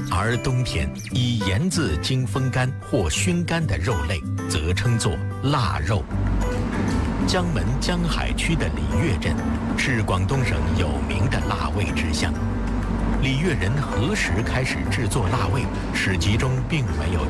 而冬天以盐渍经风干或熏干的肉类，则称作腊肉。江门江海区的里约镇，是广东省有名的腊味之乡。里约人何时开始制作腊味，史籍中并没有